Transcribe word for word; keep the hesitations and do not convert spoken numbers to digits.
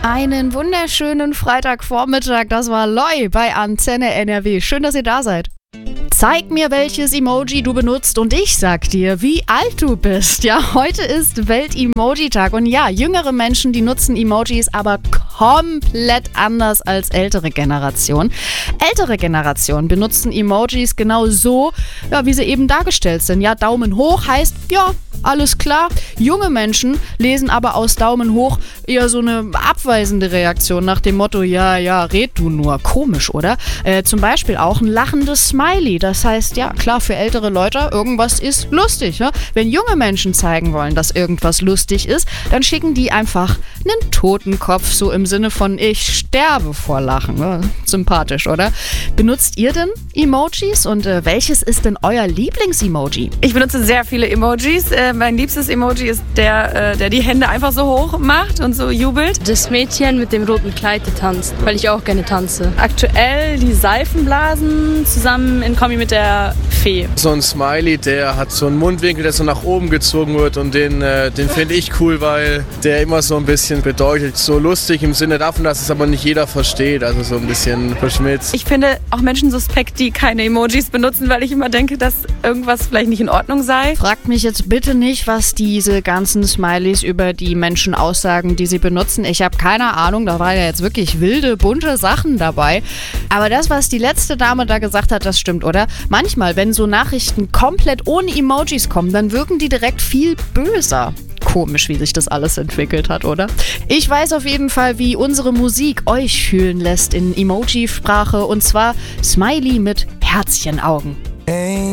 Einen wunderschönen Freitagvormittag, das war Loi bei Antenne N R W. Schön, dass ihr da seid. Zeig mir, welches Emoji du benutzt und ich sag dir, wie alt du bist. Ja, heute ist Welt-Emoji-Tag und ja, jüngere Menschen, die nutzen Emojis aber komplett anders als ältere Generationen. Ältere Generationen benutzen Emojis genau so, ja, wie sie eben dargestellt sind. Ja, Daumen hoch heißt, ja, alles klar. Junge Menschen lesen aber aus Daumen hoch eher so eine abweisende Reaktion nach dem Motto, ja, ja, red du nur. Komisch, oder? Äh, zum Beispiel auch ein lachendes Smiley. Das heißt, ja, klar, für ältere Leute, irgendwas ist lustig. Ja? Wenn junge Menschen zeigen wollen, dass irgendwas lustig ist, dann schicken die einfach einen Totenkopf, so im Sinne von, ich sterbe vor Lachen. Ja, sympathisch, oder? Benutzt ihr denn Emojis und äh, welches ist denn euer Lieblings-Emoji? Ich benutze sehr viele Emojis. Äh, mein liebstes Emoji ist der, äh, der die Hände einfach so hoch macht und so jubelt. Das Mädchen mit dem roten Kleid, die tanzt, weil ich auch gerne tanze. Aktuell die Seifenblasen zusammen in Kombi mit der Fee. So ein Smiley, der hat so einen Mundwinkel, der so nach oben gezogen wird und den, äh, den finde ich cool, weil der immer so ein bisschen bedeutet, so lustig im Sinne davon, dass es aber nicht jeder versteht, also so ein bisschen verschmitzt. Ich finde auch Menschen suspekt, die keine Emojis benutzen, weil ich immer denke, dass irgendwas vielleicht nicht in Ordnung sei. Fragt mich jetzt bitte nicht, was diese ganzen Smileys über die Menschen aussagen, die sie benutzen. Ich habe keine Ahnung, da waren ja jetzt wirklich wilde, bunte Sachen dabei. Aber das, was die letzte Dame da gesagt hat, das stimmt, oder? Manchmal, wenn so Nachrichten komplett ohne Emojis kommen, dann wirken die direkt viel böser. Komisch, wie sich das alles entwickelt hat, oder? Ich weiß auf jeden Fall, wie unsere Musik euch fühlen lässt in Emoji-Sprache, und zwar Smiley mit Herzchenaugen.